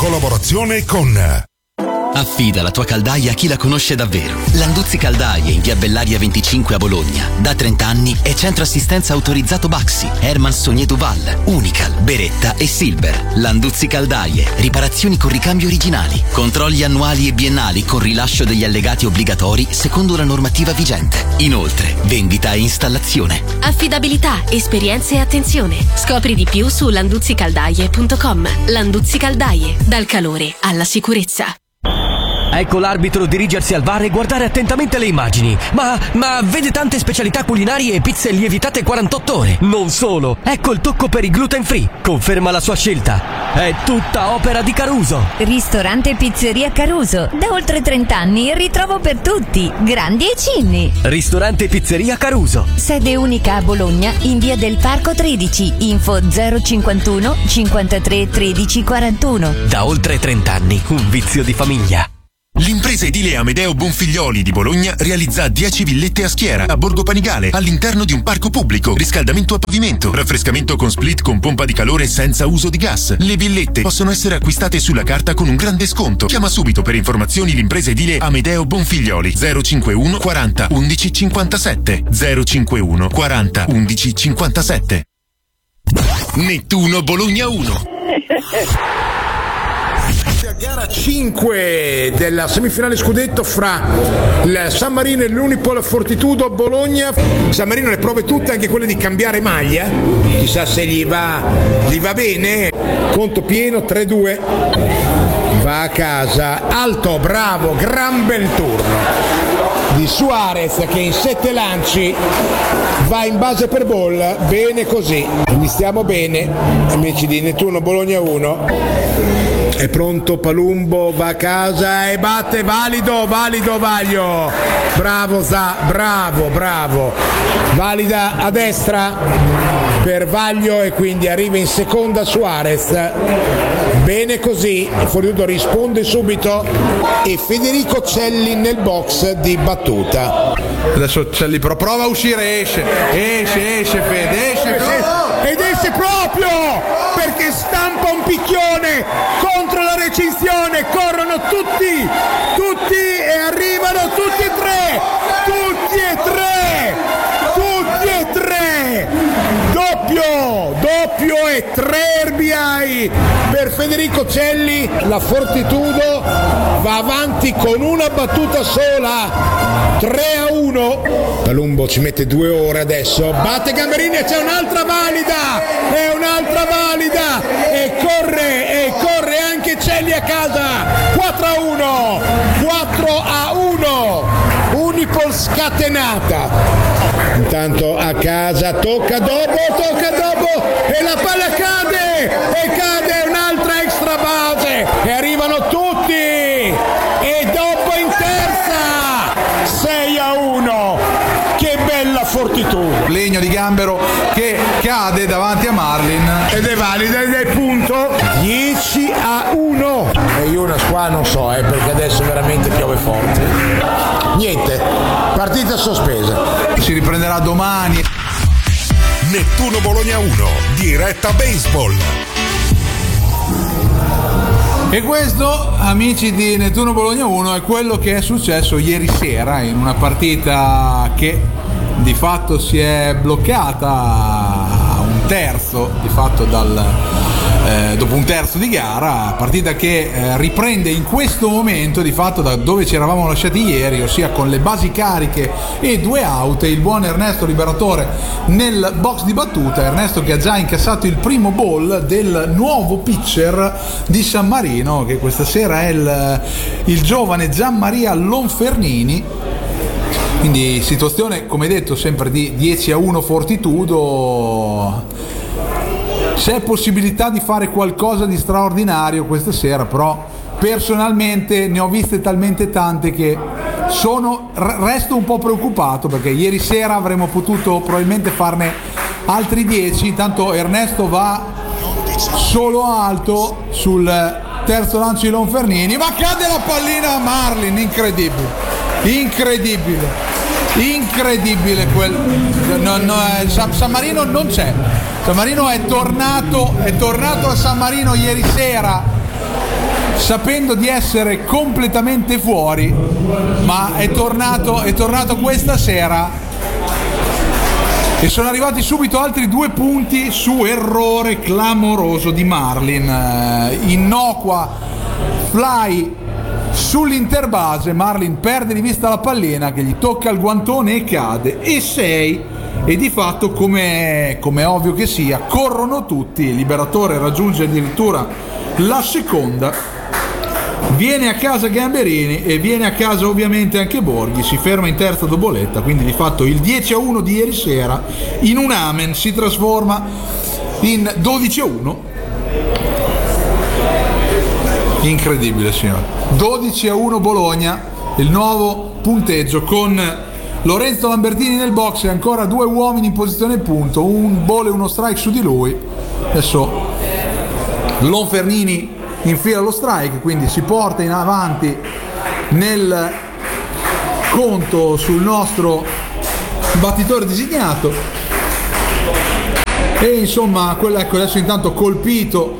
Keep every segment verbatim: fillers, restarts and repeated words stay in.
collaborazione con... Affida la tua caldaia a chi la conosce davvero. Landuzzi Caldaie in via Bellaria venticinque a Bologna. Da trenta anni è centro assistenza autorizzato Baxi, Herman Sogné Duval, Unical, Beretta e Silver. Landuzzi Caldaie, riparazioni con ricambi originali, controlli annuali e biennali con rilascio degli allegati obbligatori secondo la normativa vigente. Inoltre, vendita e installazione. Affidabilità, esperienza e attenzione. Scopri di più su landuzzi caldaie punto com. Landuzzi Caldaie, dal calore alla sicurezza. Ecco l'arbitro dirigersi al V A R e guardare attentamente le immagini. Ma, ma vede tante specialità culinarie e pizze lievitate quarantotto ore. Non solo, ecco il tocco per i gluten free. Conferma la sua scelta. È tutta opera di Caruso. Ristorante e pizzeria Caruso. Da oltre trenta anni ritrovo per tutti, grandi e cinni. Ristorante e pizzeria Caruso. Sede unica a Bologna in via del Parco tredici. Info zero cinquantuno cinquantatré tredici quarantuno. Da oltre trenta anni, un vizio di famiglia. L'impresa edile Amedeo Bonfiglioli di Bologna realizza dieci villette a schiera a Borgo Panigale all'interno di un parco pubblico, riscaldamento a pavimento, raffrescamento con split con pompa di calore senza uso di gas. Le villette possono essere acquistate sulla carta con un grande sconto. Chiama subito per informazioni l'impresa edile Amedeo Bonfiglioli zero cinquantuno quaranta undici cinquantasette zero cinquantuno quaranta undici cinquantasette. Nettuno Bologna uno. Gara cinque della semifinale scudetto fra il San Marino e l'Unipol Fortitudo Bologna. San Marino le prove tutte, anche quelle di cambiare maglia, chissà se gli va, gli va bene. Conto pieno, tre due, va a casa. Alto, bravo, gran bel turno di Suarez che in sette lanci va in base per ball. Bene così, iniziamo bene, amici di Nettuno Bologna uno. È pronto Palumbo, va a casa e batte, valido, valido Vaglio. Bravo Za, bravo, bravo. Valida a destra per Vaglio e quindi arriva in seconda Suarez. Bene così, Fortitudo risponde subito e Federico Celli nel box di battuta. Adesso Celli però prova a uscire, esce, esce, esce Fede, esce Fede. Ed esce proprio perché stampa un picchione contro la recinzione, corrono tutti, tutti e arrivano tutti e tre, tutti e tre, tutti e tre, doppio, doppio e tre R B I per Federico Celli. La Fortitudo va avanti con una battuta sola, tre a uno. Palumbo ci mette due ore adesso, batte Gamberini e c'è un'altra valida, e un'altra valida e corre e corre anche Celli a casa. Quattro a uno, quattro a uno, Unipol scatenata. Intanto a casa tocca dopo, tocca dopo e la palla cade e cade un'altra extra base e arrivano tutti e dopo in terza sei a uno. Che bella Fortitudo. Legno di Gambero che cade davanti a Marlin ed è valida ed è punto. Dieci a uno. E io una qua non so eh, perché adesso veramente piove forte. Niente, partita sospesa. Si riprenderà domani. Nettuno Bologna uno, diretta baseball. E questo, amici di Nettuno Bologna uno, è quello che è successo ieri sera in una partita che di fatto si è bloccata a un terzo, di fatto dal, eh, dopo un terzo di gara, partita che eh, riprende in questo momento di fatto da dove ci eravamo lasciati ieri, ossia con le basi cariche e due out, e il buon Ernesto Liberatore nel box di battuta. Ernesto che ha già incassato il primo ball del nuovo pitcher di San Marino, che questa sera è il, il giovane Gianmaria Lonfernini. Quindi situazione, come detto, sempre di dieci a uno Fortitudo. C'è possibilità di fare qualcosa di straordinario questa sera, però personalmente ne ho viste talmente tante che sono, resto un po' preoccupato, perché ieri sera avremmo potuto probabilmente farne altri dieci. Intanto Ernesto va solo alto sul terzo lancio di Lonfernini, ma cade la pallina a Marlin, incredibile. Incredibile, incredibile quel no, no, San, San Marino non c'è. San Marino è tornato, è tornato a San Marino ieri sera sapendo di essere completamente fuori, ma è tornato, è tornato questa sera e sono arrivati subito altri due punti su errore clamoroso di Marlin. Innocua fly sull'interbase, Marlin perde di vista la pallina che gli tocca il guantone e cade, e sei, e di fatto, come è ovvio che sia, corrono tutti. Il Liberatore raggiunge addirittura la seconda, viene a casa Gamberini e viene a casa ovviamente anche Borghi, si ferma in terza doboletta, quindi di fatto il dieci a uno di ieri sera in un amen si trasforma in dodici a uno. Incredibile, signore. dodici a uno Bologna, il nuovo punteggio con Lorenzo Lambertini nel box e ancora due uomini in posizione punto, un ball e uno strike su di lui. Adesso Lonfernini infila lo strike, quindi si porta in avanti nel conto sul nostro battitore designato. E insomma, quello, ecco, adesso intanto colpito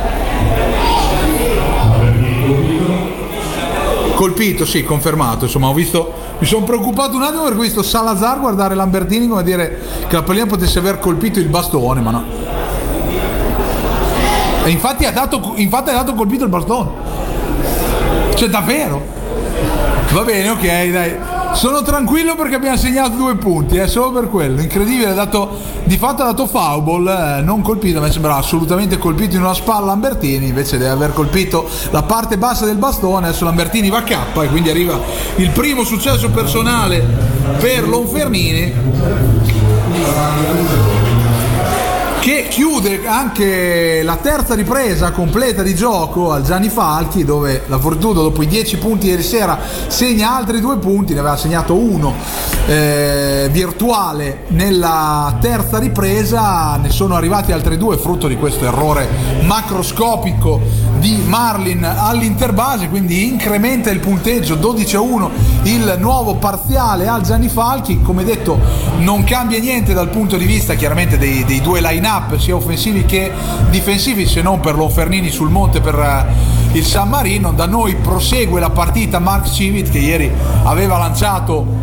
colpito, sì, confermato. Insomma, ho visto, mi sono preoccupato un attimo perché ho visto Salazar guardare Lambertini come a dire che la pallina potesse aver colpito il bastone, ma no. E infatti ha dato, infatti ha dato colpito il bastone, cioè davvero. Va bene, ok, dai, sono tranquillo perché abbiamo segnato due punti, è eh, solo per quello. Incredibile, ha dato, di fatto ha dato foul ball, eh, non colpito. Mi sembrava assolutamente colpito in una spalla Lambertini, invece deve aver colpito la parte bassa del bastone. Adesso Lambertini va a K e quindi arriva il primo successo personale per Lonfernini, che chiude anche la terza ripresa completa di gioco al Gianni Falchi, dove la Fortuna dopo i dieci punti ieri sera segna altri due punti, ne aveva segnato uno eh, virtuale nella terza ripresa, ne sono arrivati altri due frutto di questo errore macroscopico di Marlin all'interbase, quindi incrementa il punteggio dodici a uno il nuovo parziale al Gianni Falchi. Come detto, non cambia niente dal punto di vista chiaramente dei, dei due line up sia offensivi che difensivi, se non per Lonfernini sul monte per il San Marino. Da noi prosegue la partita Mark Civit, che ieri aveva lanciato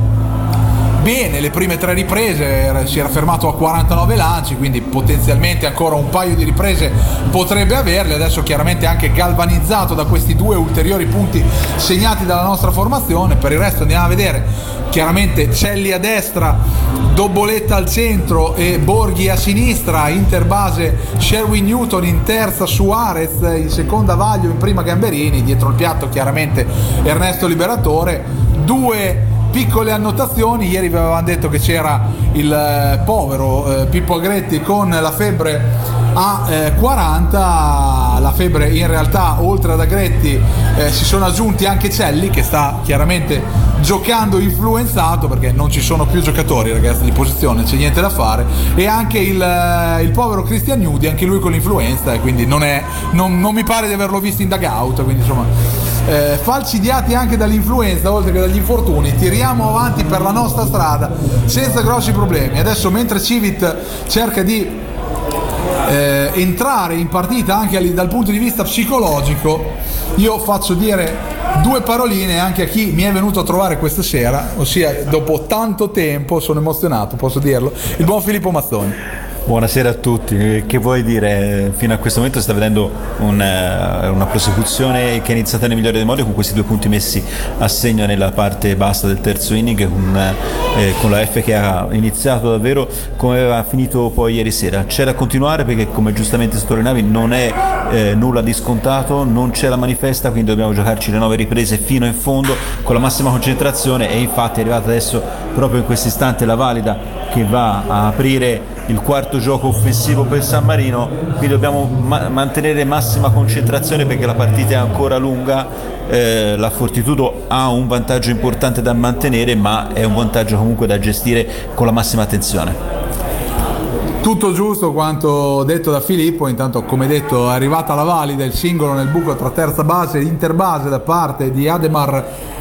bene le prime tre riprese, si era fermato a quarantanove lanci, quindi potenzialmente ancora un paio di riprese potrebbe averle. Adesso chiaramente anche galvanizzato da questi due ulteriori punti segnati dalla nostra formazione. Per il resto andiamo a vedere chiaramente Celli a destra, Doboletta al centro e Borghi a sinistra, interbase Sherwin Newton, in terza Suarez, in seconda Vaglio, in prima Gamberini, dietro il piatto chiaramente Ernesto Liberatore. Due piccole annotazioni: ieri vi avevamo detto che c'era il eh, povero eh, Pippo Agretti con la febbre a eh, quaranta. La febbre, in realtà, oltre ad Agretti eh, si sono aggiunti anche Celli, che sta chiaramente giocando influenzato perché non ci sono più giocatori, ragazzi, di posizione, c'è niente da fare, e anche il, eh, il povero Christian Nudi, anche lui con l'influenza, e quindi non, è, non, non mi pare di averlo visto in dugout, quindi insomma eh, falcidiati anche dall'influenza oltre che dagli infortuni. Tiriamo avanti per la nostra strada senza grossi problemi. Adesso, mentre Civit cerca di eh, entrare in partita anche dal punto di vista psicologico, io faccio dire due paroline anche a chi mi è venuto a trovare questa sera, ossia dopo tanto tempo, sono emozionato, posso dirlo, il buon Filippo Mazzoni. Buonasera a tutti. Che vuoi dire? Fino a questo momento si sta vedendo una, una prosecuzione che è iniziata nel migliore dei modi, con questi due punti messi a segno nella parte bassa del terzo inning, con, eh, con la F che ha iniziato davvero come aveva finito poi ieri sera. C'è da continuare perché, come giustamente sottolineavi, non è eh, nulla di scontato, non c'è la manifesta, quindi dobbiamo giocarci le nove riprese fino in fondo con la massima concentrazione, e infatti è arrivata adesso proprio in questo istante la valida che va a aprire il quarto gioco offensivo per San Marino, quindi dobbiamo ma- mantenere massima concentrazione perché la partita è ancora lunga. Eh, la Fortitudo ha un vantaggio importante da mantenere, ma è un vantaggio comunque da gestire con la massima attenzione. Tutto giusto quanto detto da Filippo. Intanto, come detto, è arrivata la valida, il singolo nel buco tra terza base e interbase da parte di Ademar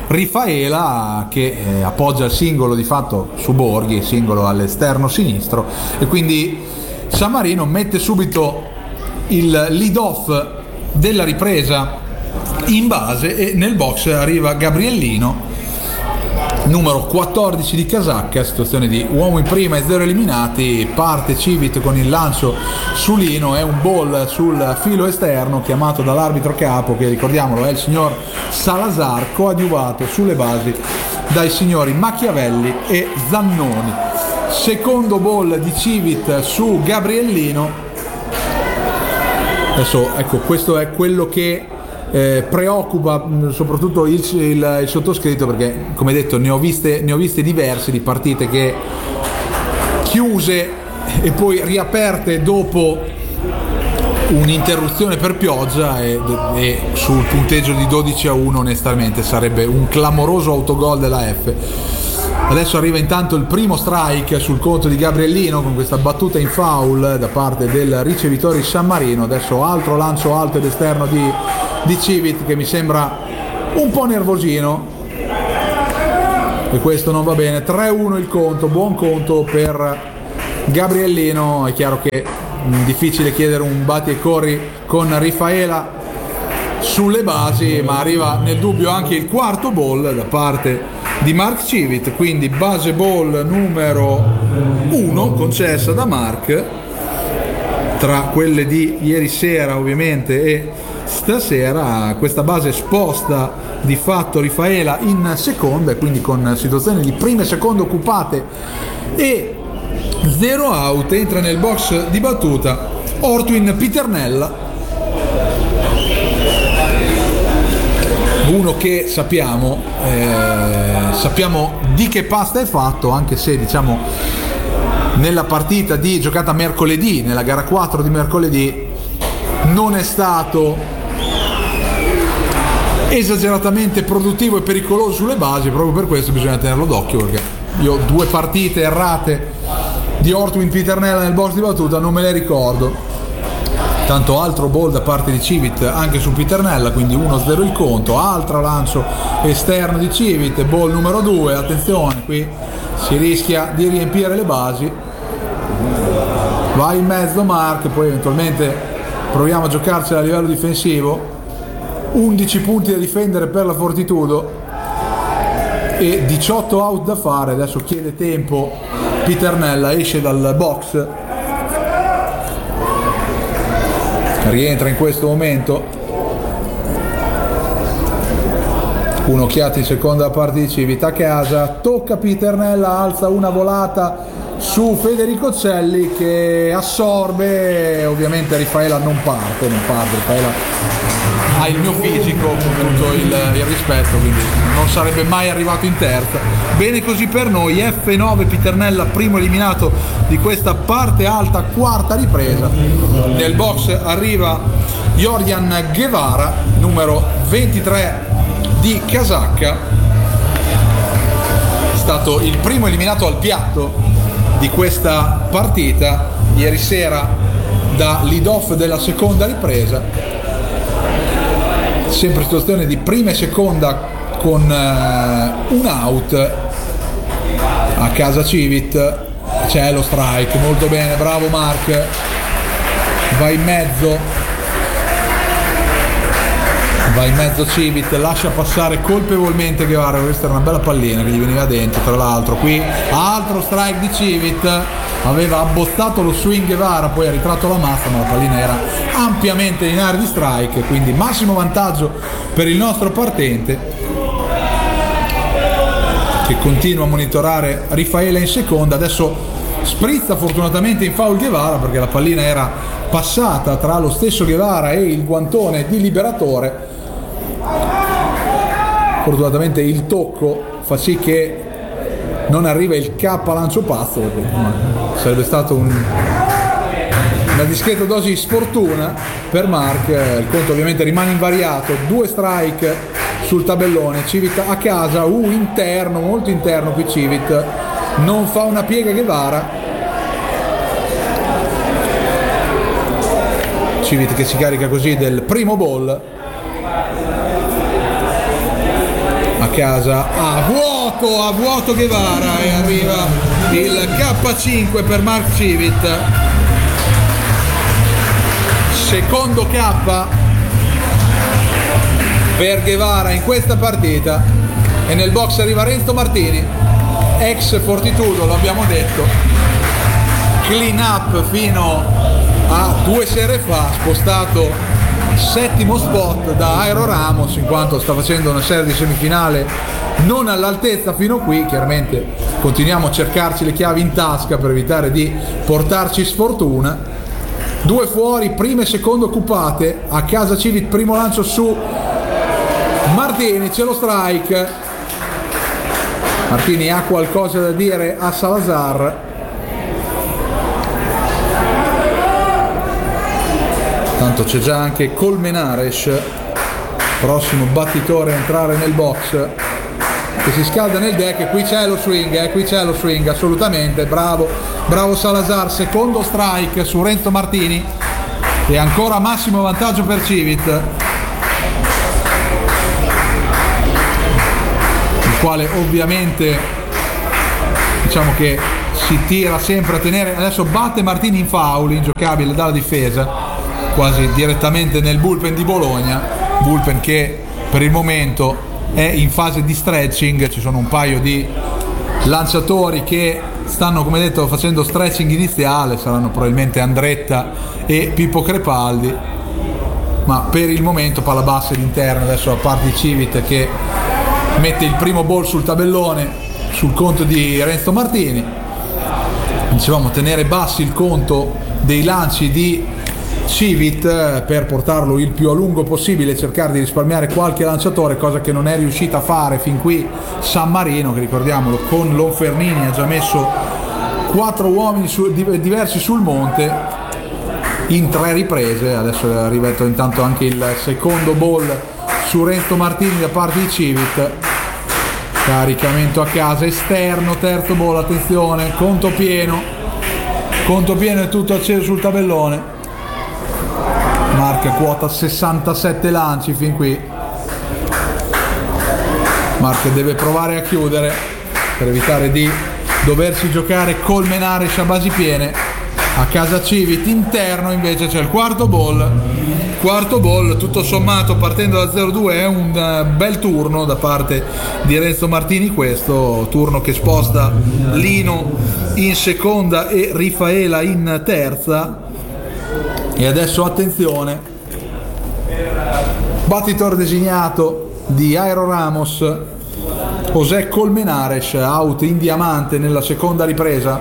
Rifaela, che eh, appoggia il singolo di fatto su Borghi, singolo all'esterno sinistro, e quindi San Marino mette subito il lead off della ripresa in base, e nel box arriva Gabriellino, numero quattordici di casacca, situazione di uomo in prima e zero eliminati. Parte Civit con il lancio su Lino, è un ball sul filo esterno chiamato dall'arbitro capo, che ricordiamolo è il signor Salazar, coadiuvato sulle basi dai signori Machiavelli e Zannoni. Secondo ball di Civit su Gabriellino. Adesso ecco, questo è quello che Eh, preoccupa soprattutto il, il, il sottoscritto, perché come detto ne ho viste, ne ho viste diverse di partite che chiuse e poi riaperte dopo un'interruzione per pioggia, e, e sul punteggio di dodici a uno onestamente sarebbe un clamoroso autogol della F. Adesso arriva intanto il primo strike sul conto di Gabriellino con questa battuta in foul da parte del ricevitore San Marino. Adesso altro lancio alto ed esterno di, di Civit, che mi sembra un po' nervosino, e questo non va bene. Tre a uno il conto, buon conto per Gabriellino. È chiaro che è difficile chiedere un batti e corri con Rifaela sulle basi, ma arriva nel dubbio anche il quarto ball da parte di Mark Civit, quindi base ball numero uno concessa da Mark, tra quelle di ieri sera ovviamente e stasera. Questa base sposta di fatto Rifaela in seconda, e quindi con situazioni di prima e seconda occupate e zero out entra nel box di battuta Ortwin Piternella, uno che sappiamo eh, sappiamo di che pasta è fatto, anche se diciamo nella partita di giocata mercoledì, nella gara quattro di mercoledì, non è stato esageratamente produttivo e pericoloso sulle basi. Proprio per questo bisogna tenerlo d'occhio, perché io due partite errate di Ortwin Piternella nel box di battuta non me le ricordo. Tanto altro ball da parte di Civit anche su Piternella, quindi uno zero il conto. Altro lancio esterno di Civit, ball numero due. Attenzione, qui si rischia di riempire le basi. Va in mezzo Mark, poi eventualmente proviamo a giocarcela a livello difensivo. undici punti da difendere per la Fortitudo e diciotto out da fare. Adesso chiede tempo Piternella, esce dal box, rientra in questo momento. Un'occhiata in seconda da parte di Civit, a casa, tocca Piternella, alza una volata su Federico Celli che assorbe. Ovviamente Rifaela non parte, non parte, Rifaela ha il mio fisico, con tutto il, il rispetto, quindi non sarebbe mai arrivato in terza. Bene così per noi. F nove Piternella, primo eliminato di questa parte alta, quarta ripresa. Nel box arriva Jorjan Guevara, numero ventitré di casacca, è stato il primo eliminato al piatto di questa partita ieri sera da lead off della seconda ripresa. Sempre situazione di prima e seconda con uh, un out. A casa Civit, c'è lo strike, molto bene, bravo Mark, va in mezzo, va in mezzo Civit, lascia passare colpevolmente Guevara. Questa era una bella pallina che gli veniva dentro, tra l'altro. Qui altro strike di Civit, aveva abbozzato lo swing Guevara, poi ha ritratto la massa, ma la pallina era ampiamente in area di strike, quindi massimo vantaggio per il nostro partente, che continua a monitorare Rifaela in seconda. Adesso sprizza fortunatamente in foul Guevara, perché la pallina era passata tra lo stesso Guevara e il guantone di Liberatore. Fortunatamente il tocco fa sì che non arriva il K lancio pazzo, perché sarebbe stato un, una discreta dose di sfortuna per Mark. Il conto ovviamente rimane invariato, due strike sul tabellone. Civit a casa, uh, interno, molto interno qui Civit, non fa una piega Guevara. Civit che si carica così del primo ball. A casa, a vuoto, a vuoto Guevara, e arriva il K cinque per Mark Civit. Secondo K per Guevara in questa partita, e nel box arriva Renzo Martini, ex Fortitudo, lo abbiamo detto, clean up fino a due sere fa, spostato settimo spot da Aero Ramos in quanto sta facendo una serie di semifinale non all'altezza fino qui. Chiaramente continuiamo a cercarci le chiavi in tasca per evitare di portarci sfortuna. Due fuori, prima e secondo occupate, a casa Civit primo lancio su Martini, c'è lo strike, Martini ha qualcosa da dire a Salazar. Tanto c'è già anche Colmenares, prossimo battitore a entrare nel box, che si scalda nel deck, e qui c'è lo swing, eh, qui c'è lo swing, assolutamente, bravo, bravo Salazar, secondo strike su Renzo Martini, e ancora massimo vantaggio per Civit, il quale ovviamente diciamo che si tira sempre a tenere. Adesso batte Martini in foul, ingiocabile dalla difesa, quasi direttamente nel bullpen di Bologna, bullpen che per il momento è in fase di stretching. Ci sono un paio di lanciatori che stanno, come detto, facendo stretching iniziale, saranno probabilmente Andretta e Pippo Crepaldi, ma per il momento palla bassa all'interno. Adesso a parte di Civit che mette il primo ball sul tabellone sul conto di Renzo Martini. Dicevamo tenere bassi il conto dei lanci di Civit per portarlo il più a lungo possibile, cercare di risparmiare qualche lanciatore, cosa che non è riuscita a fare fin qui San Marino, che ricordiamolo con Lonfernini ha già messo quattro uomini su, diversi sul monte in tre riprese. Adesso è arrivato intanto anche il secondo ball su Renzo Martini da parte di Civit, caricamento a casa esterno, terzo ball, attenzione, conto pieno, conto pieno e tutto acceso sul tabellone. Marca quota sessantasette lanci fin qui. Marca deve provare a chiudere per evitare di doversi giocare Colmenares a basi piene. A casa Civit interno invece c'è il quarto ball. Quarto ball, tutto sommato partendo da zero due è un bel turno da parte di Renzo Martini, questo turno che sposta Lino in seconda e Rifaela in terza. E adesso attenzione, battitore designato di Aero Ramos, José Colmenares, out in diamante nella seconda ripresa,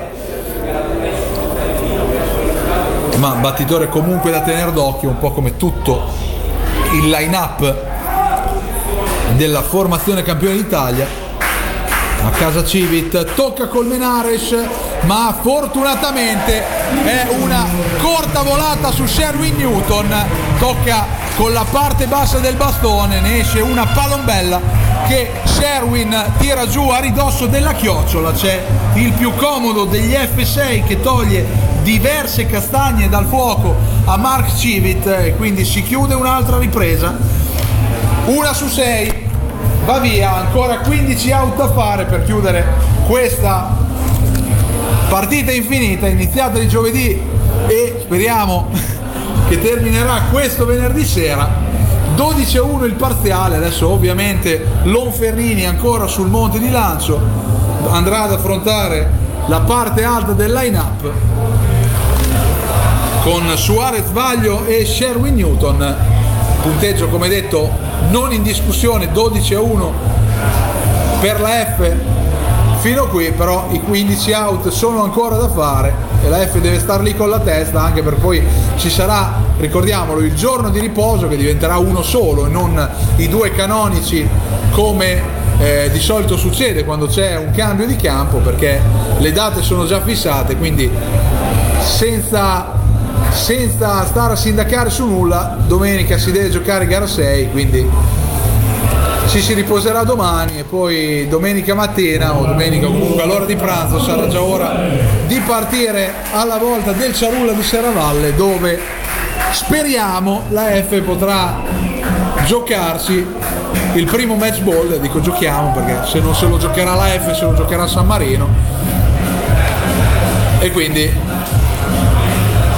ma battitore comunque da tenere d'occhio, un po' come tutto il line-up della formazione campione d'Italia. A casa Civit tocca Colmenares, ma fortunatamente è una corta volata su Sherwin Newton, tocca con la parte bassa del bastone, ne esce una palombella che Sherwin tira giù a ridosso della chiocciola. C'è il più comodo degli F sei che toglie diverse castagne dal fuoco a Mark Civit, e quindi si chiude un'altra ripresa, una su sei. Va via, ancora quindici out da fare per chiudere questa partita infinita iniziata di giovedì e speriamo che terminerà questo venerdì sera. Dodici a uno il parziale. Adesso ovviamente Lonfernini ancora sul monte di lancio andrà ad affrontare la parte alta del line-up con Suarez Vaglio e Sherwin Newton. Punteggio, come detto, non in discussione, dodici a uno per la F fino qui, però i quindici out sono ancora da fare e la F deve star lì con la testa, anche perché poi ci sarà, ricordiamolo, il giorno di riposo che diventerà uno solo e non i due canonici come eh, di solito succede quando c'è un cambio di campo, perché le date sono già fissate, quindi senza senza stare a sindacare su nulla, domenica si deve giocare gara sei, quindi ci si riposerà domani e poi domenica mattina o domenica comunque all'ora di pranzo sarà già ora di partire alla volta del Ciarulla di Serravalle, dove speriamo la F potrà giocarsi il primo match ball. Dico giochiamo perché se non se lo giocherà la F, se lo giocherà San Marino, e quindi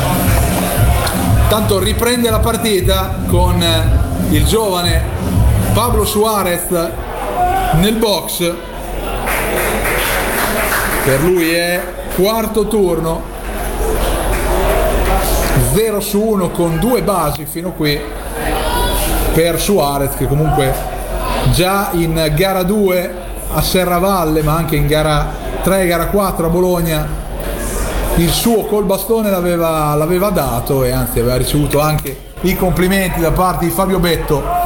tanto riprende la partita con il giovane Pablo Suarez nel box, per lui è quarto turno, zero su uno con due basi fino qui per Suarez, che comunque già in gara due a Serravalle, ma anche in gara tre e gara quattro a Bologna, il suo col bastone l'aveva, l'aveva dato, e anzi aveva ricevuto anche i complimenti da parte di Fabio Betto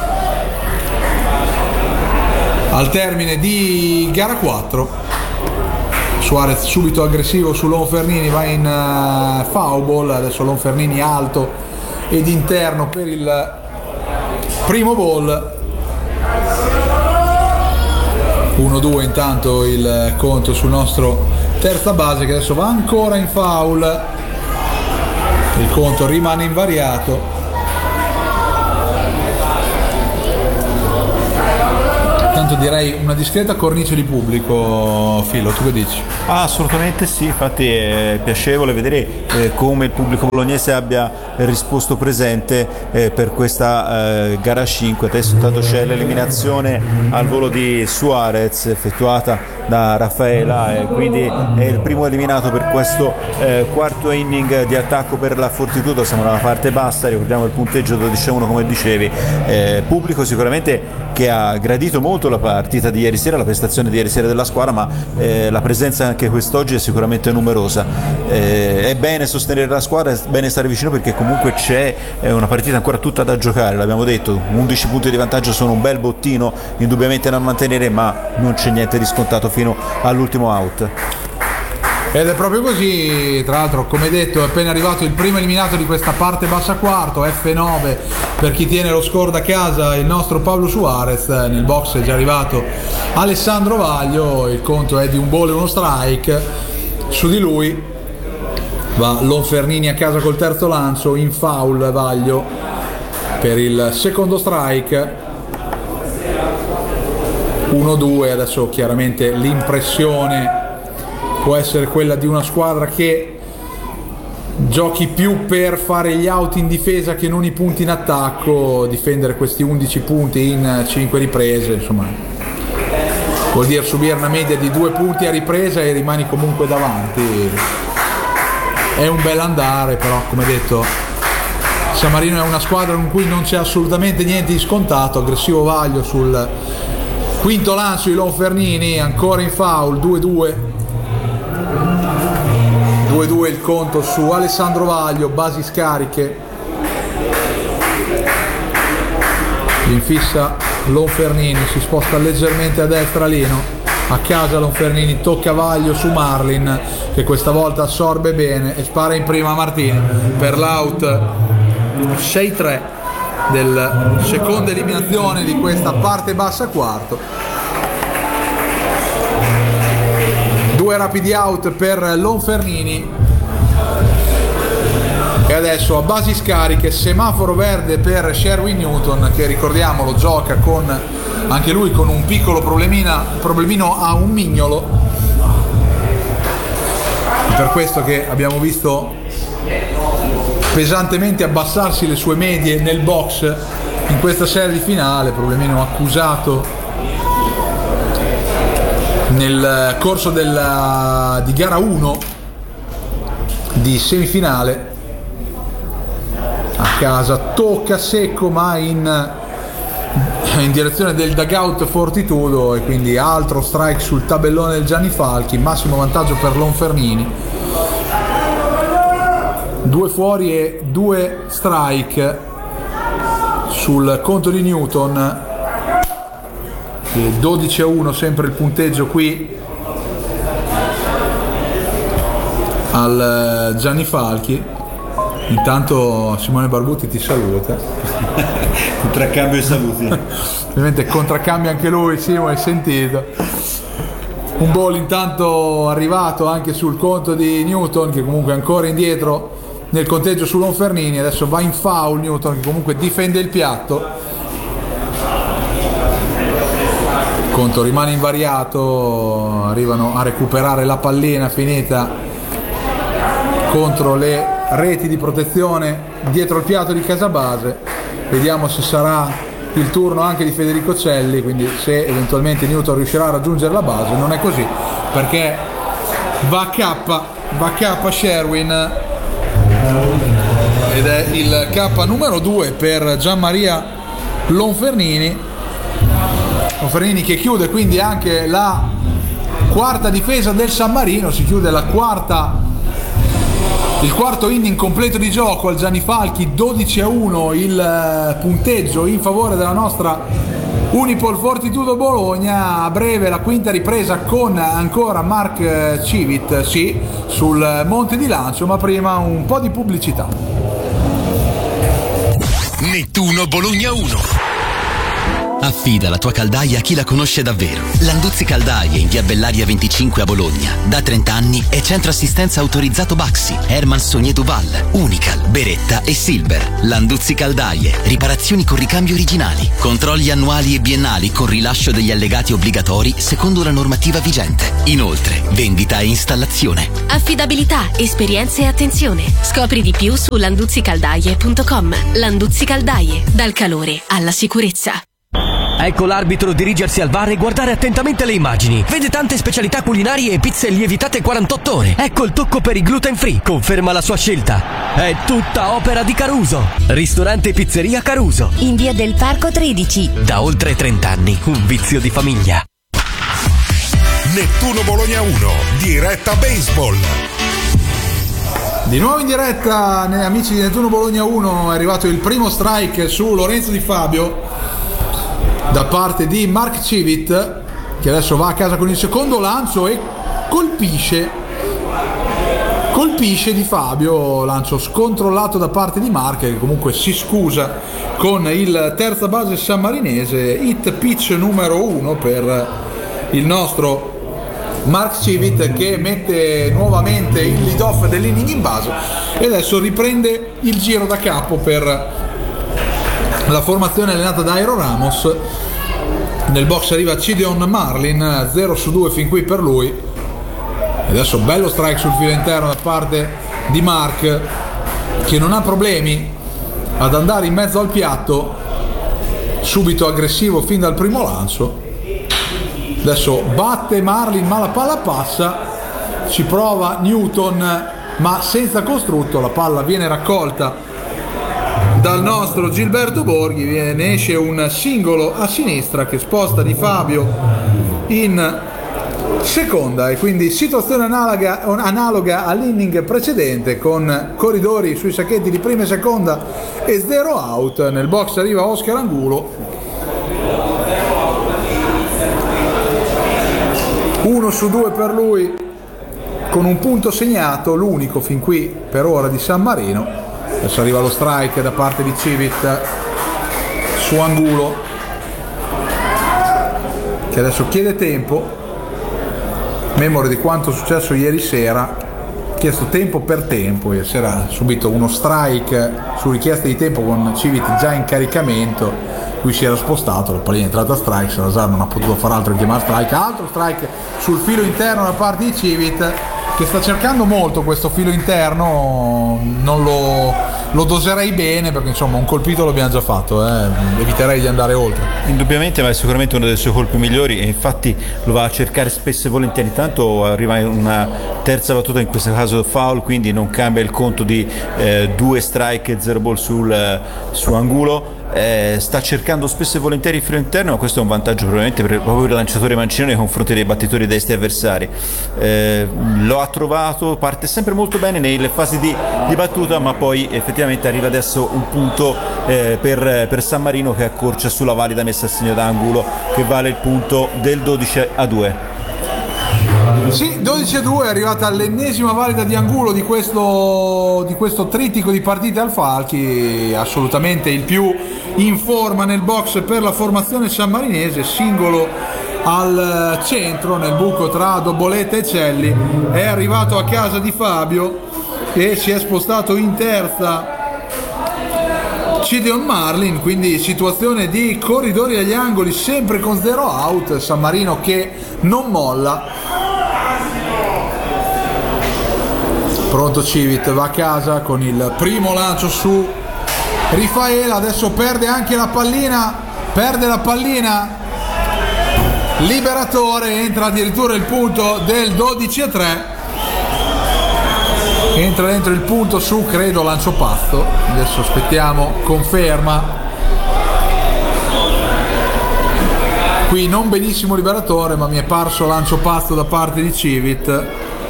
al termine di gara quattro. Suarez subito aggressivo su Lonfernini, va in uh, foul ball, adesso Lonfernini alto ed interno per il primo ball. uno due intanto il conto sul nostro terza base, che adesso va ancora in foul, il conto rimane invariato. Tanto direi una discreta cornice di pubblico, Filo, tu che dici? Ah, assolutamente sì, infatti è piacevole vedere eh, come il pubblico bolognese abbia risposto presente eh, per questa eh, gara cinque. Adesso intanto c'è l'eliminazione al volo di Suarez effettuata da Raffaela, e quindi è il primo eliminato per questo eh, quarto inning di attacco per la Fortitudo. Siamo nella parte bassa, ricordiamo il punteggio dodici a uno come dicevi. Eh, pubblico sicuramente che ha gradito molto la partita di ieri sera, la prestazione di ieri sera della squadra, ma eh, la presenza anche quest'oggi è sicuramente numerosa. Eh, è bene sostenere la squadra, è bene stare vicino, perché comunque c'è eh, una partita ancora tutta da giocare, l'abbiamo detto, undici punti di vantaggio sono un bel bottino indubbiamente da mantenere, ma non c'è niente di scontato fino all'ultimo out. Ed è proprio così, tra l'altro, come detto, è appena arrivato il primo eliminato di questa parte bassa quarto, F nove per chi tiene lo score da casa, il nostro Pablo Suarez. Nel box è già arrivato Alessandro Vaglio, il conto è di un ball e uno strike, su di lui va Lonfernini a casa col terzo lancio, in foul Vaglio per il secondo strike. uno due, adesso chiaramente l'impressione può essere quella di una squadra che giochi più per fare gli out in difesa che non i punti in attacco. Difendere questi undici punti in cinque riprese, insomma, vuol dire subire una media di due punti a ripresa e rimani comunque davanti. È un bel andare, però, come detto, San Marino è una squadra con cui non c'è assolutamente niente di scontato. Aggressivo Vaglio sul quinto lancio di Lonfernini, ancora in foul, due due. due due il conto su Alessandro Vaglio, basi scariche, in fissa Lonfernini, si sposta leggermente a destra Lino, a casa Lonfernini, tocca Vaglio su Marlin, che questa volta assorbe bene e spara in prima Martini per l'out sei tre del seconda eliminazione di questa parte bassa quarto. Due rapidi out per Lonfernini, e adesso a basi scariche semaforo verde per Sherwin Newton, che ricordiamolo gioca con anche lui con un piccolo problemina, problemino a un mignolo, per questo che abbiamo visto pesantemente abbassarsi le sue medie nel box in questa serie di finale, problemino accusato nel corso della, di gara uno di semifinale. A casa tocca secco, ma in, in direzione del dugout Fortitudo, e quindi altro strike sul tabellone del Gianni Falchi, massimo vantaggio per Lonfernini. Due fuori e due strike sul conto di Newton. dodici a uno sempre il punteggio qui al Gianni Falchi. Intanto Simone Barbuti ti saluta. Contraccambio e saluti. Ovviamente contraccambia anche lui, Simo, hai sentito. Un ball intanto arrivato anche sul conto di Newton, che comunque è ancora indietro nel conteggio su Lonfernini. Adesso va in foul Newton, che comunque difende il piatto. Il conto rimane invariato, arrivano a recuperare la pallina finita contro le reti di protezione dietro il piatto di Casabase. Vediamo se sarà il turno anche di Federico Celli, quindi se eventualmente Newton riuscirà a raggiungere la base. Non è così, perché va K, va K Sherwin, ed è il K numero due per Gianmaria Lonfernini. Lonfernini che chiude quindi anche la quarta difesa del San Marino, si chiude la quarta il quarto inning completo di gioco al Gianni Falchi. Dodici a uno il punteggio in favore della nostra Unipol Fortitudo Bologna. A breve la quinta ripresa con ancora Mark Civit, sì, sul monte di lancio, ma prima un po' di pubblicità. Nettuno Bologna uno. Affida la tua caldaia a chi la conosce davvero. Landuzzi Caldaie in via Bellaria venticinque a Bologna. Da trenta anni è centro assistenza autorizzato Baxi, Herman Sogné Duval, Unical, Beretta e Silver. Landuzzi Caldaie, riparazioni con ricambi originali, controlli annuali e biennali con rilascio degli allegati obbligatori secondo la normativa vigente. Inoltre, vendita e installazione. Affidabilità, esperienza e attenzione. Scopri di più su landuzzi caldaie punto com. Landuzzi Caldaie, dal calore alla sicurezza. Ecco l'arbitro dirigersi al V A R e guardare attentamente le immagini. Vede tante specialità culinarie e pizze lievitate quarantotto ore. Ecco il tocco per i gluten free. Conferma la sua scelta. È tutta opera di Caruso. Ristorante e pizzeria Caruso. In via del Parco tredici. Da oltre trenta anni, un vizio di famiglia. Nettuno Bologna uno, diretta baseball. Di nuovo in diretta, amici di Nettuno Bologna uno, è arrivato il primo strike su Lorenzo Di Fabio da parte di Mark Civit, che adesso va a casa con il secondo lancio e colpisce colpisce Di Fabio. Lancio scontrollato da parte di Mark, che comunque si scusa con il terza base sammarinese. Hit pitch numero uno per il nostro Mark Civit, che mette nuovamente il lead off dell'inning in base e adesso riprende il giro da capo per la formazione allenata da Airo Ramos. Nel box arriva Cideon Marlin, zero su due fin qui per lui. E adesso bello strike sul filo interno da parte di Mark, che non ha problemi ad andare in mezzo al piatto, subito aggressivo fin dal primo lancio. Adesso batte Marlin, ma la palla passa, ci prova Newton ma senza costrutto. La palla viene raccolta dal nostro Gilberto Borghi, ne esce un singolo a sinistra che sposta Di Fabio in seconda, e quindi situazione analoga, analoga all'inning precedente, con corridori sui sacchetti di prima e seconda e zero out. Nel box arriva Oscar Angulo, uno su due per lui, con un punto segnato, l'unico fin qui per ora di San Marino. Adesso arriva lo strike da parte di Civit su Angulo, che adesso chiede tempo, memoria di quanto è successo ieri sera. Ha chiesto tempo per tempo, ieri sera ha subito uno strike su richiesta di tempo con Civit già in caricamento. Lui si era spostato, la pallina è entrata a strike, Salazar non ha potuto fare altro che chiamare strike. Altro strike sul filo interno da parte di Civit, che sta cercando molto questo filo interno. Non lo, lo doserei bene, perché insomma un colpito l'abbiamo già fatto, eh. Eviterei di andare oltre. Indubbiamente, ma è sicuramente uno dei suoi colpi migliori e infatti lo va a cercare spesso e volentieri. Intanto arriva in una terza battuta, in questo caso foul, quindi non cambia il conto di eh, due strike e zero ball sul, su Angulo. Eh, sta cercando spesso e volentieri il filo interno, ma questo è un vantaggio probabilmente per, proprio per il lanciatore mancino nei confronti dei battitori destri avversari. Eh, lo ha trovato, parte sempre molto bene nelle fasi di, di battuta, ma poi effettivamente arriva adesso un punto eh, per, per San Marino, che accorcia sulla valida messa a segno da Angulo, che vale il punto del dodici a due. Sì, dodici a due, è arrivata l'ennesima valida di Angulo di questo, di questo trittico di partite al Falchi, assolutamente il più in forma nel box per la formazione sammarinese. Singolo al centro, nel buco tra Doboletta e Celli, è arrivato a casa Di Fabio e si è spostato in terza Cideon Marlin, quindi situazione di corridori agli angoli sempre con zero out. San Marino che non molla. Pronto Civit, va a casa con il primo lancio su Rifaela, adesso perde anche la pallina perde la pallina Liberatore, entra addirittura il punto del dodici a tre, entra dentro il punto su, credo, lancio pasto, adesso aspettiamo conferma. Qui non benissimo Liberatore, ma mi è parso lancio pasto da parte di Civit.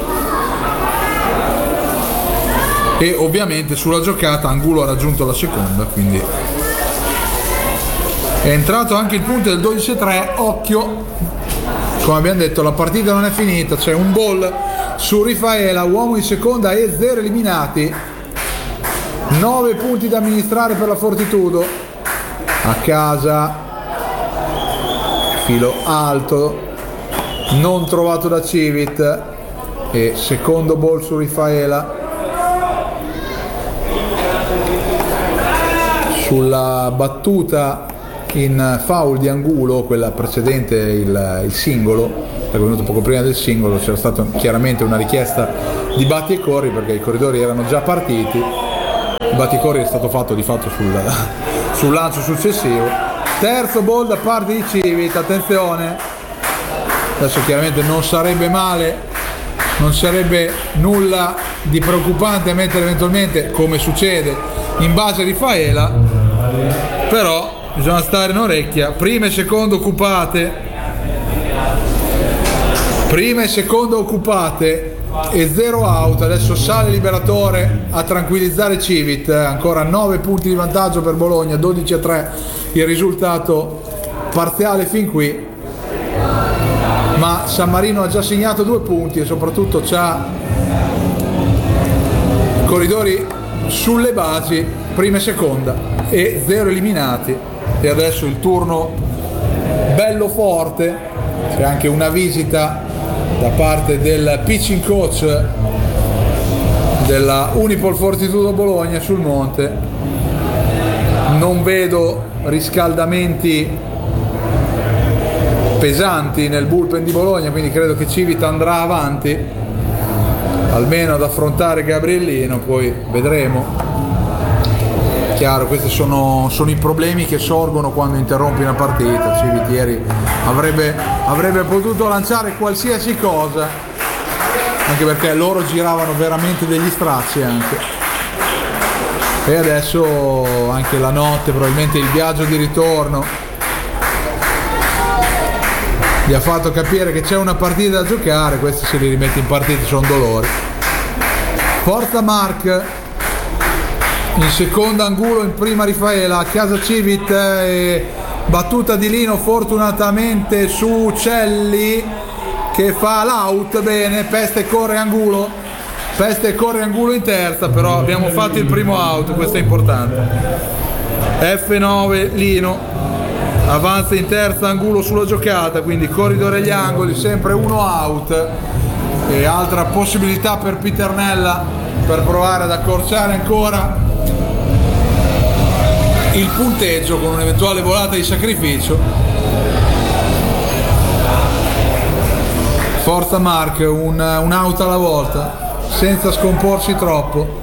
E ovviamente sulla giocata Angulo ha raggiunto la seconda, quindi è entrato anche il punto del dodici a tre. Occhio, come abbiamo detto, la partita non è finita, c'è un ball su Rifaela, uomo in seconda e zero eliminati, nove punti da amministrare per la Fortitudo. A casa, filo alto non trovato da Civit e secondo ball su Rifaela. Sulla battuta in foul di Angulo, quella precedente, il, il singolo, è venuto poco prima del singolo, c'era stata chiaramente una richiesta di batti e corri perché i corridori erano già partiti. Il batti e corri è stato fatto di fatto sul, sul lancio successivo. Terzo ball da parte di Civit, attenzione, adesso chiaramente non sarebbe male, non sarebbe nulla di preoccupante a mettere eventualmente, come succede, in base a Rifaela, però bisogna stare in orecchia. Prima e seconda occupate, prima e seconda occupate e zero out. Adesso sale Liberatore a tranquillizzare Civit, ancora nove punti di vantaggio per Bologna, dodici a tre il risultato parziale fin qui, ma San Marino ha già segnato due punti e soprattutto c'ha corridori sulle basi, prima e seconda e zero eliminati. E adesso il turno bello forte, c'è anche una visita da parte del pitching coach della Unipol Fortitudo Bologna sul monte. Non vedo riscaldamenti pesanti nel bullpen di Bologna, quindi credo che Civit andrà avanti almeno ad affrontare Gabriellino, poi vedremo. Chiaro, questi sono, sono i problemi che sorgono quando interrompi una partita. Civit ieri avrebbe, avrebbe potuto lanciare qualsiasi cosa, anche perché loro giravano veramente degli stracci anche. E adesso anche la notte, probabilmente il viaggio di ritorno gli ha fatto capire che c'è una partita da giocare. Questi se li rimetti in partita sono dolori. Forza Mark, in seconda Angulo, in prima Rifaela, a casa Civit, e battuta di Lino fortunatamente su Celli che fa l'out. Bene, Peste corre Angulo, Peste corre Angulo in terza, però abbiamo fatto il primo out, questo è importante. F nove Lino, avanza in terza Angulo sulla giocata, quindi corridore agli angoli, sempre uno out. E altra possibilità per Piternella per provare ad accorciare ancora il punteggio con un'eventuale volata di sacrificio. Forza Mark, un, un out alla volta senza scomporsi troppo.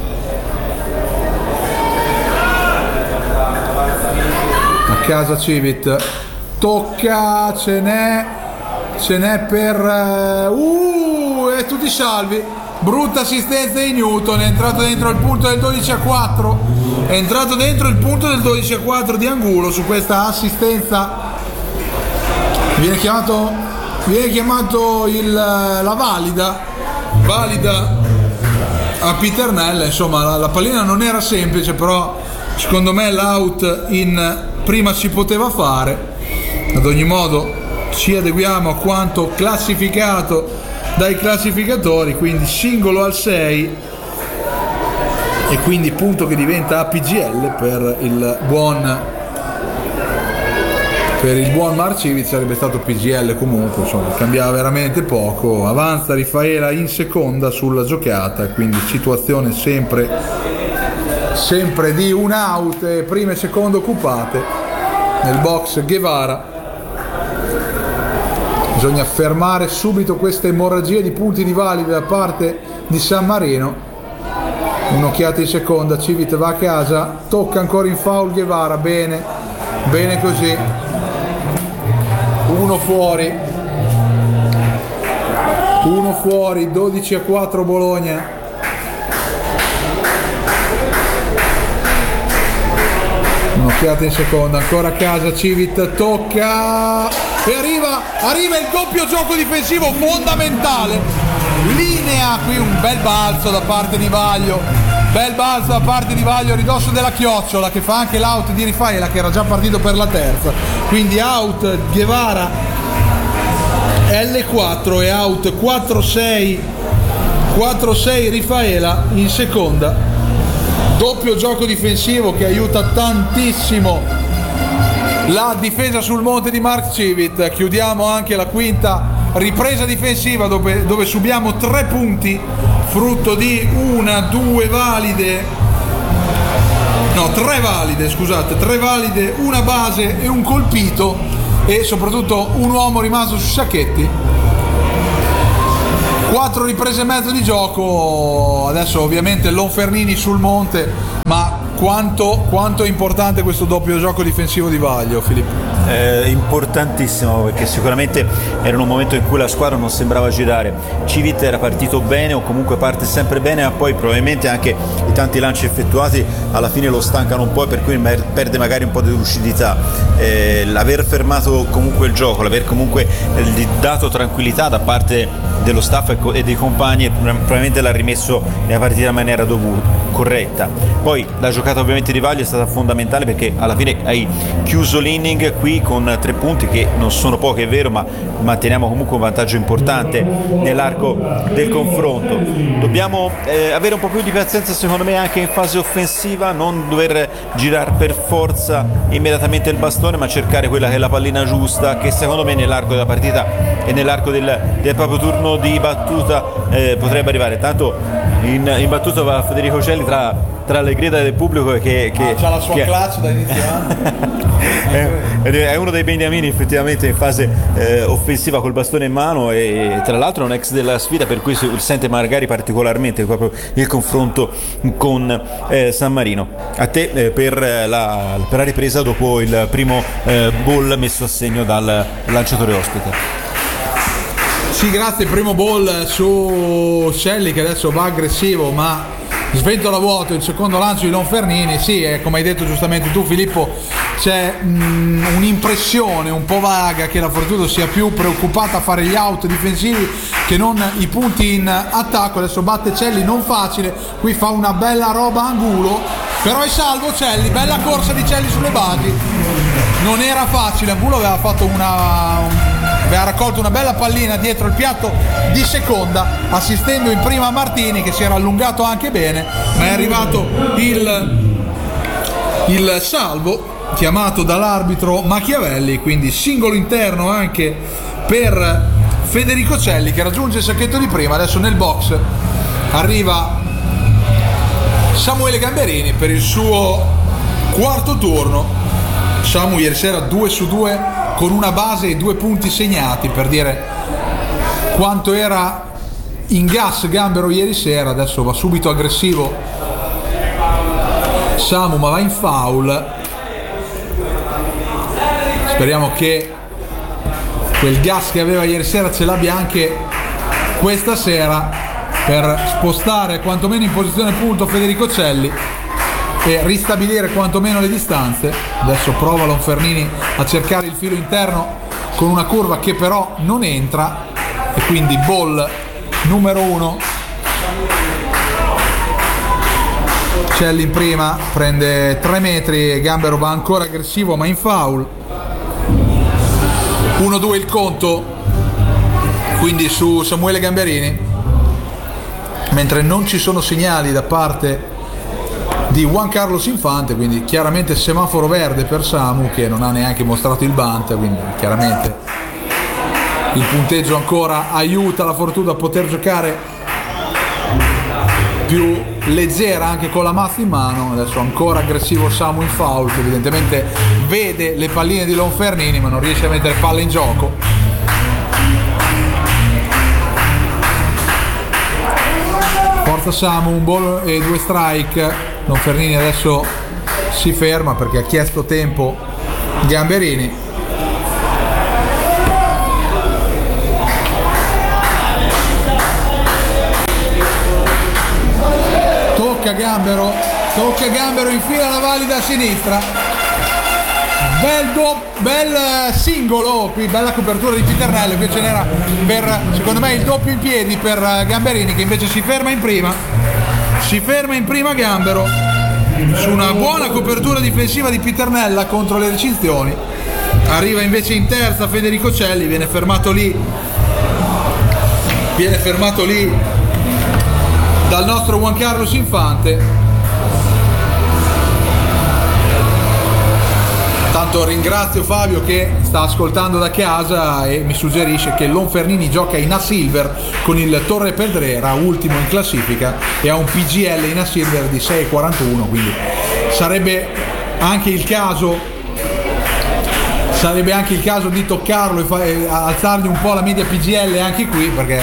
A casa Civit, tocca, ce n'è ce n'è per uh, e tutti salvi. Brutta assistenza di Newton, è entrato dentro il punto del dodici a quattro, è entrato dentro il punto del dodici a quattro di Angulo su questa assistenza. Viene chiamato, viene chiamato il, la valida, valida a Piternella. Insomma, la, la pallina non era semplice, però secondo me l'out in prima si poteva fare. Ad ogni modo ci adeguiamo a quanto classificato dai classificatori, quindi singolo al sei e quindi punto che diventa A P G L per il buon per il buon Mark Civit. Sarebbe stato P G L comunque, insomma cambiava veramente poco. Avanza Rifaela in seconda sulla giocata, quindi situazione sempre sempre di un out e prima e seconda occupate. Nel box Guevara, bisogna fermare subito questa emorragia di punti di valide da parte di San Marino. Un'occhiata in seconda, Civit va a casa, tocca ancora in foul Guevara, bene, bene così, uno fuori, uno fuori, dodici a quattro Bologna. Un'occhiata in seconda, ancora a casa Civit, tocca e arriva, arriva il doppio gioco difensivo fondamentale, linea qui un bel balzo da parte di Vaglio, bel balzo da parte di Vaglio a ridosso della Chiocciola che fa anche l'out di Rifaela che era già partito per la terza, quindi out Guevara L quattro e out quattro sei Rifaela in seconda. Doppio gioco difensivo che aiuta tantissimo la difesa sul monte di Mark Civit. Chiudiamo anche la quinta ripresa difensiva dove, dove subiamo tre punti frutto di una, due valide no, tre valide scusate, tre valide, una base e un colpito e soprattutto un uomo rimasto su Sacchetti. Quattro riprese e mezzo di gioco, adesso ovviamente Lonfernini sul monte, ma quanto, quanto è importante questo doppio gioco difensivo di Vaglio, Filippo? Eh, importantissimo, perché sicuramente era un momento in cui la squadra non sembrava girare. Civit era partito bene o comunque parte sempre bene, ma poi probabilmente anche i tanti lanci effettuati alla fine lo stancano un po' e per cui perde magari un po' di lucidità. Eh, l'aver fermato comunque il gioco, l'aver comunque eh, dato tranquillità da parte dello staff e dei compagni probabilmente l'ha rimesso nella partita in maniera dovuta, corretta. Poi la giocata ovviamente di Vaglio è stata fondamentale perché alla fine hai chiuso l'inning qui con tre punti che non sono pochi, è vero, ma manteniamo comunque un vantaggio importante nell'arco del confronto. Dobbiamo eh, avere un po' più di pazienza secondo me anche in fase offensiva, non dover girare per forza immediatamente il bastone, ma cercare quella che è la pallina giusta, che secondo me nell'arco della partita e nell'arco del, del proprio turno di battuta eh, potrebbe arrivare. Tanto in, in battuta va Federico Celli tra, tra le grida del pubblico che, che ah, c'ha la sua che, clutch da inizio anno. è, è uno dei beniamini effettivamente in fase eh, offensiva col bastone in mano e tra l'altro è un ex della sfida, per cui si sente magari particolarmente proprio il confronto con eh, San Marino. A te eh, per, la, per la ripresa dopo il primo eh, ball messo a segno dal lanciatore ospite. Sì, grazie, primo ball su Celli che adesso va aggressivo ma sventola vuoto, il secondo lancio di Lonfernini. Sì, e come hai detto giustamente tu Filippo, c'è mm, un'impressione un po' vaga che la Fortuna sia più preoccupata a fare gli out difensivi che non i punti in attacco. Adesso batte Celli, non facile, qui fa una bella roba Angulo, però è salvo Celli, bella corsa di Celli sulle basi, non era facile, Angulo aveva fatto una... Un, aveva raccolto una bella pallina dietro il piatto di seconda, assistendo in prima a Martini che si era allungato anche bene, ma è arrivato il, il salvo chiamato dall'arbitro Machiavelli, quindi singolo interno anche per Federico Celli che raggiunge il sacchetto di prima. Adesso nel box arriva Samuele Gamberini per il suo quarto turno. Samu ieri sera due su due con una base e due punti segnati, per dire quanto era in gas Gambero ieri sera. Adesso va subito aggressivo Samu, ma va in foul. Speriamo che quel gas che aveva ieri sera ce l'abbia anche questa sera per spostare quantomeno in posizione punto Federico Celli e ristabilire quantomeno le distanze. Adesso prova Lonfernini a cercare il filo interno con una curva che però non entra e quindi ball numero uno. Celli in prima, prende tre metri e Gambero va ancora aggressivo ma in foul. uno due il conto quindi su Samuele Gamberini, mentre non ci sono segnali da parte di Juan Carlos Infante, quindi chiaramente semaforo verde per Samu che non ha neanche mostrato il bunt, quindi chiaramente il punteggio ancora aiuta la Fortuna a poter giocare più leggera anche con la mazza in mano. Adesso ancora aggressivo Samu in foul che evidentemente vede le palline di Lonfernini ma non riesce a mettere palla in gioco. Forza Samu, un ball e due strike. Lonfernini adesso si ferma perché ha chiesto tempo Gamberini. Tocca Gambero, tocca Gambero, infila la valida a sinistra. Bel, do, bel singolo, qui bella copertura di Piternello, che ce n'era per, secondo me, il doppio in piedi per Gamberini, che invece si ferma in prima. Si ferma in prima Gambero su una buona copertura difensiva di Piternella contro le recinzioni. Arriva invece in terza Federico Celli, viene fermato lì viene fermato lì dal nostro Juan Carlos Infante. Tanto ringrazio Fabio che sta ascoltando da casa e mi suggerisce che Lonfernini gioca in A Silver con il Torre Pedrera, ultimo in classifica, e ha un P G L in A Silver di sei virgola quarantuno, quindi sarebbe anche il caso sarebbe anche il caso di toccarlo e, fa, e alzargli un po' la media P G L anche qui, perché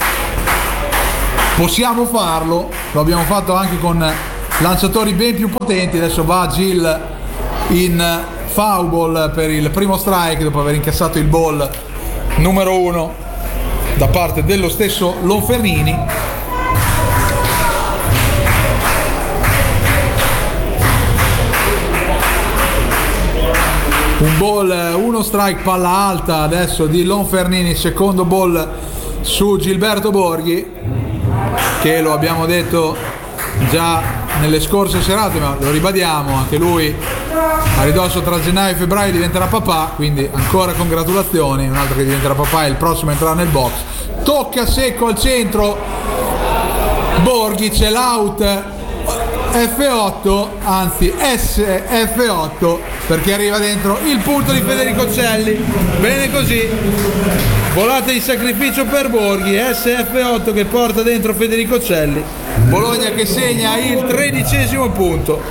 possiamo farlo, lo abbiamo fatto anche con lanciatori ben più potenti. Adesso va Gil in foul ball per il primo strike dopo aver incassato il ball numero uno da parte dello stesso Lonfernini. Un ball, uno strike, palla alta adesso di Lonfernini, secondo ball su Gilberto Borghi, che lo abbiamo detto già nelle scorse serate, ma lo ribadiamo, anche lui a ridosso tra gennaio e febbraio diventerà papà, quindi ancora congratulazioni. Un altro che diventerà papà è il prossimo a entrare nel box. Tocca secco al centro Borghi, c'è l'out F otto, anzi S F otto, perché arriva dentro il punto di Federico Celli. Bene così, volata di sacrificio per Borghi, S F otto che porta dentro Federico Celli. Bologna che segna il tredicesimo punto.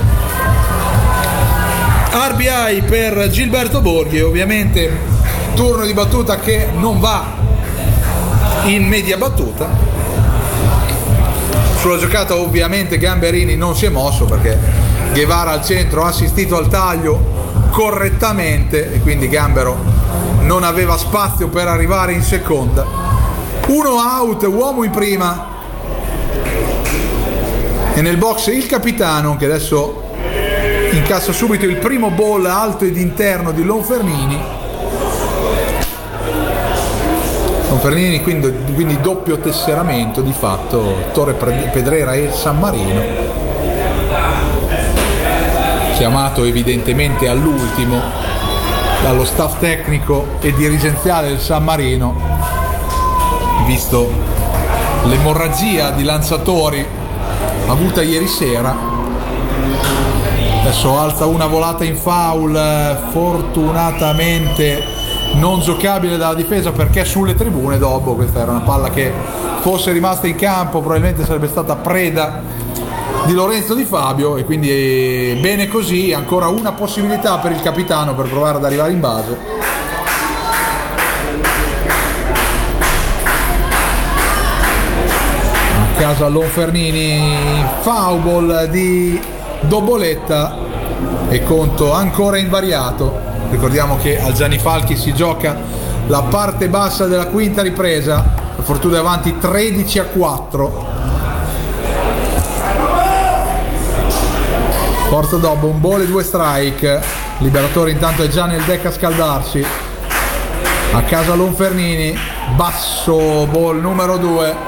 R B I per Gilberto Borghi, ovviamente turno di battuta che non va in media battuta. Sulla giocata ovviamente Gamberini non si è mosso, perché Guevara al centro ha assistito al taglio correttamente e quindi Gambero non aveva spazio per arrivare in seconda. Uno out, uomo in prima, e nel box il capitano, che adesso incassa subito il primo ball alto ed interno di Lonfernini. Lonfernini quindi, quindi doppio tesseramento di fatto, Torre Pedrera e San Marino, chiamato evidentemente all'ultimo dallo staff tecnico e dirigenziale del San Marino, visto l'emorragia di lanciatori avuta ieri sera. Adesso alza una volata in foul, fortunatamente non giocabile dalla difesa perché sulle tribune dopo. Questa era una palla che, fosse rimasta in campo, probabilmente sarebbe stata preda di Lorenzo Di Fabio, e quindi bene così. Ancora una possibilità per il capitano per provare ad arrivare in base. A casa Lonfernini, foul ball di Doboletta e conto ancora invariato. Ricordiamo che al Gianni Falchi si gioca la parte bassa della quinta ripresa. La Fortuna è avanti tredici a quattro. Forza dopo, un ball e due strike. Liberatore intanto è già nel deck a scaldarsi. A casa Lonfernini, basso, ball numero due.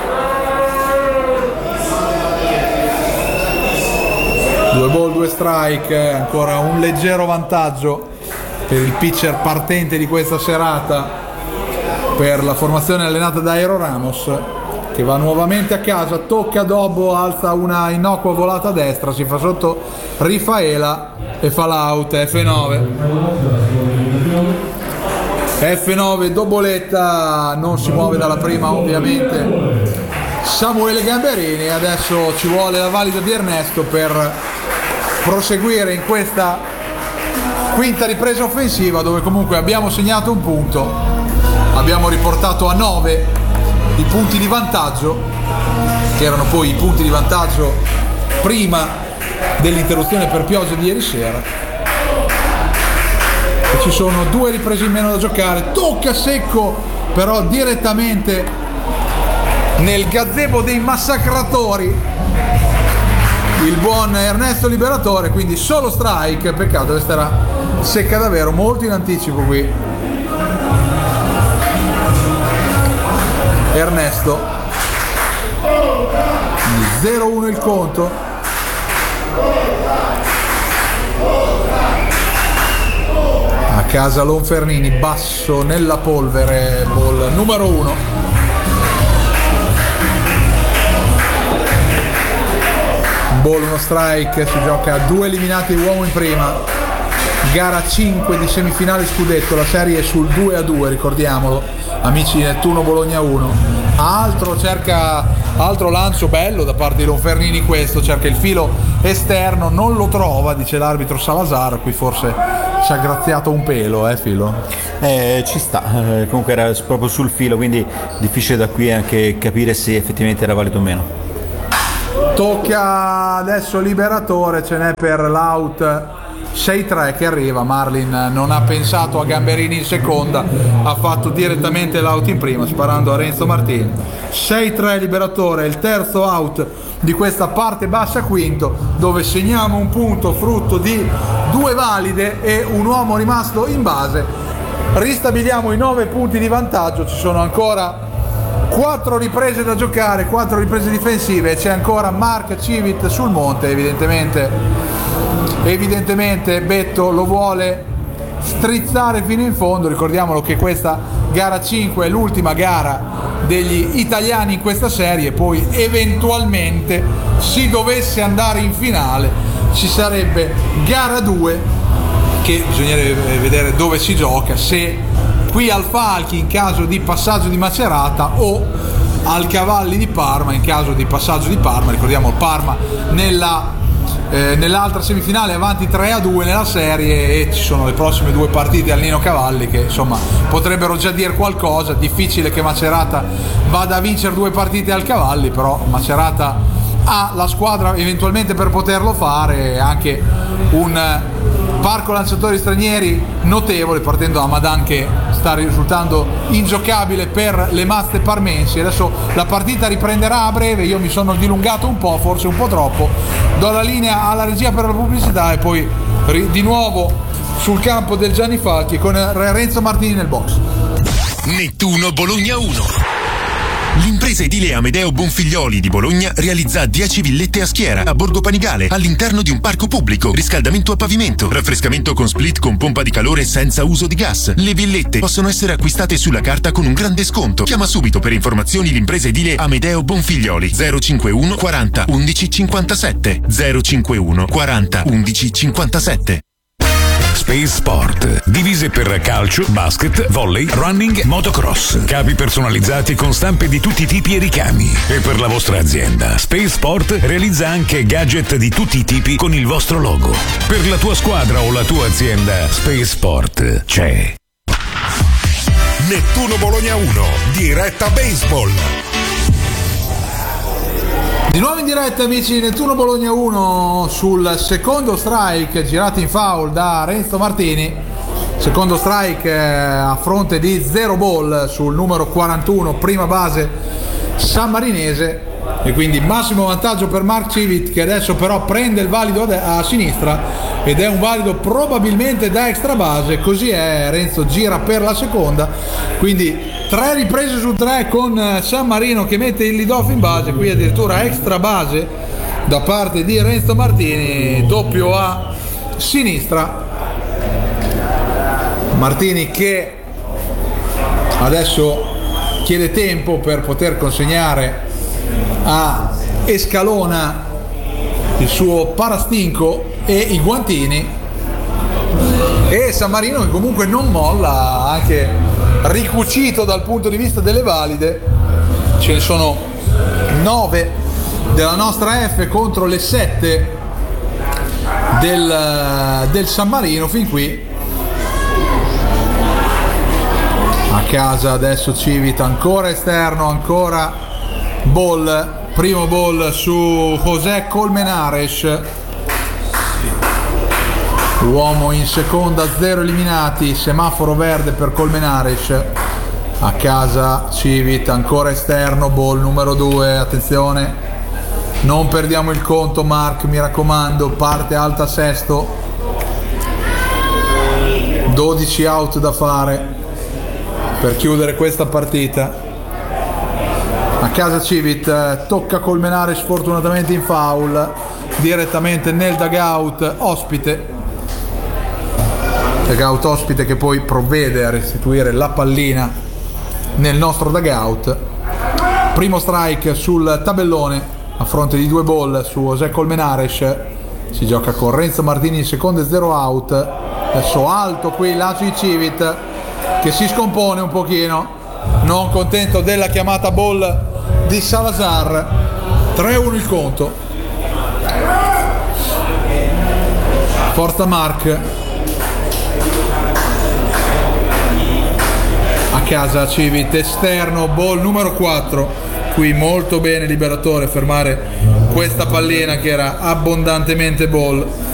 Due ball, due strike, ancora un leggero vantaggio per il pitcher partente di questa serata per la formazione allenata da Aero Ramos, che va nuovamente a casa. Tocca Dobbo, alza una innocua volata a destra, si fa sotto Rifaela e fa l'out. F nove F nove, Doboletta non si muove dalla prima ovviamente Samuele Gamberini. Adesso ci vuole la valida di Ernesto per proseguire in questa quinta ripresa offensiva, dove comunque abbiamo segnato un punto, abbiamo riportato a nove i punti di vantaggio, che erano poi i punti di vantaggio prima dell'interruzione per pioggia di ieri sera. e ci sono due riprese in meno da giocare. Tocca secco però direttamente nel gazebo dei massacratori il buon Ernesto Liberatore, quindi solo strike. Peccato, questa era secca davvero, molto in anticipo qui Ernesto. zero uno il conto. A casa Lonfernini, basso nella polvere, ball numero uno. Ball, uno strike, si gioca a due eliminati uomo in prima, gara cinque di semifinale scudetto, la serie è sul due a due, ricordiamolo, amici di Nettuno Bologna uno. Altro cerca, altro lancio bello da parte di Lonfernini, questo cerca il filo esterno, non lo trova, dice l'arbitro Salazar, qui forse ci ha graziato un pelo, eh Filo? Eh, ci sta, eh, comunque era proprio sul filo, quindi difficile da qui anche capire se effettivamente era valido o meno. Tocca adesso Liberatore, ce n'è per l'out sei tre che arriva. Marlin non ha pensato a Gamberini in seconda, ha fatto direttamente l'out in prima sparando a Renzo Martini. sei tre Liberatore, il terzo out di questa parte bassa quinto, dove segniamo un punto frutto di due valide e un uomo rimasto in base. Ristabiliamo i nove punti di vantaggio, ci sono ancora quattro riprese da giocare, quattro riprese difensive, c'è ancora Mark Civit sul monte. Evidentemente evidentemente Betto lo vuole strizzare fino in fondo. Ricordiamolo che questa gara cinque è l'ultima gara degli italiani in questa serie, poi eventualmente si dovesse andare in finale ci sarebbe gara due, che bisognerebbe vedere dove si gioca, se qui al Falchi in caso di passaggio di Macerata o al Cavalli di Parma in caso di passaggio di Parma. Ricordiamo il Parma nella, eh, nell'altra semifinale avanti tre a due nella serie, e ci sono le prossime due partite al Nino Cavalli che insomma potrebbero già dire qualcosa. Difficile che Macerata vada a vincere due partite al Cavalli, però Macerata ha la squadra eventualmente per poterlo fare, anche un parco lanciatori stranieri notevole, partendo da Madan che sta risultando ingiocabile per le mazze parmensi. Adesso la partita riprenderà a breve, io mi sono dilungato un po', forse un po' troppo, do la linea alla regia per la pubblicità e poi di nuovo sul campo del Gianni Falchi con Renzo Martini nel box. Nettuno Bologna uno. L'impresa edile Amedeo Bonfiglioli di Bologna realizza dieci villette a schiera a Borgo Panigale, all'interno di un parco pubblico, riscaldamento a pavimento, raffrescamento con split con pompa di calore senza uso di gas. Le villette possono essere acquistate sulla carta con un grande sconto. Chiama subito per informazioni l'impresa edile Amedeo Bonfiglioli zero cinquantuno quaranta undici cinquantasette zero cinquantuno quaranta undici cinquantasette. Space Sport. Divise per calcio, basket, volley, running, motocross. Capi personalizzati con stampe di tutti i tipi e ricami. E per la vostra azienda, Space Sport realizza anche gadget di tutti i tipi con il vostro logo. Per la tua squadra o la tua azienda, Space Sport c'è. Nettuno Bologna uno, diretta baseball. Di nuovo in diretta, amici di Nettuno Bologna uno, sul secondo strike girato in foul da Renzo Martini. Secondo strike a fronte di zero ball sul numero quarantuno, prima base sammarinese, e quindi massimo vantaggio per Mark Civit, che adesso però prende il valido a sinistra ed è un valido probabilmente da extra base. Così è, Renzo gira per la seconda, quindi tre riprese su tre con San Marino che mette il lead off in base, qui addirittura extra base da parte di Renzo Martini, doppio a sinistra. Martini che adesso chiede tempo per poter consegnare a Escalona il suo parastinco e i guantini, e San Marino che comunque non molla, anche ricucito dal punto di vista delle valide. Ce ne sono nove della nostra F contro le sette del, del San Marino fin qui. A casa adesso Civit, ancora esterno, ancora ball, primo ball su José Colmenares. Uomo in seconda, zero eliminati, semaforo verde per Colmenares. A casa Civit, ancora esterno, ball numero due, attenzione, non perdiamo il conto Mark, mi raccomando, parte alta sesto, dodici out da fare per chiudere questa partita. A casa Civit, tocca Colmenares sfortunatamente in foul, direttamente nel dugout ospite. Dugout ospite che poi provvede a restituire la pallina nel nostro dugout. Primo strike sul tabellone a fronte di due ball su José Colmenares. Si gioca con Renzo Martini in seconda e zero out. Adesso alto qui l'Aci Civit che si scompone un pochino, non contento della chiamata ball di Salazar. tre a uno il conto. Forza Mark. A casa Civit, esterno, ball numero quattro. Qui molto bene Liberatore fermare questa pallina che era abbondantemente ball.